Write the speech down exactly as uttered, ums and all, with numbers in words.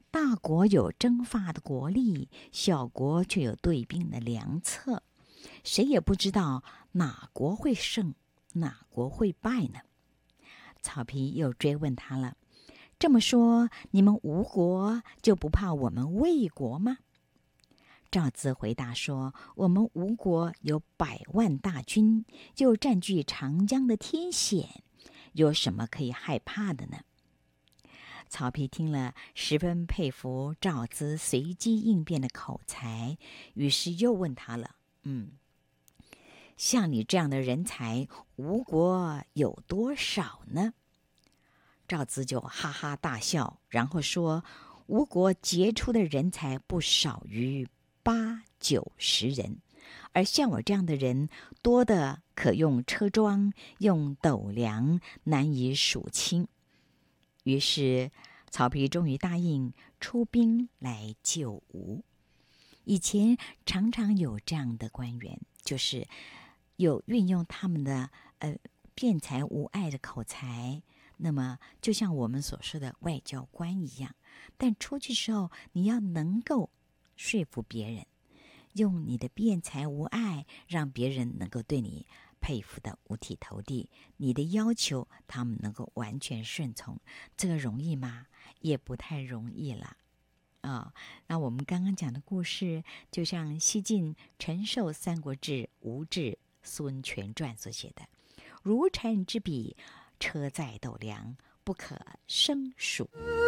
大国有征伐的国力，小国却有对兵的良策，谁也不知道哪国会胜，哪国会败呢？曹丕又追问他了，这么说，你们吴国就不怕我们魏国吗？赵子回答说，我们吴国有百万大军，就占据长江的天险，有什么可以害怕的呢？曹丕听了，十分佩服赵子随机应变的口才，于是又问他了，嗯，像你这样的人才，吴国有多少呢？赵子就哈哈大笑，然后说，吴国杰出的人才不少于八九十人，而像我这样的人多的可用车装，用斗量，难以数清。于是曹丕终于答应出兵来救吴。以前常常有这样的官员，就是有运用他们的呃辩才无碍的口才，那么就像我们所说的外交官一样，但出去时候你要能够说服别人，用你的辩才无碍，让别人能够对你佩服的五体投地，你的要求他们能够完全顺从，这个容易吗？也不太容易了啊、哦。那我们刚刚讲的故事，就像西晋陈寿《三国志·吴志孙权传》所写的，如臣之笔，车载斗量，不可胜数。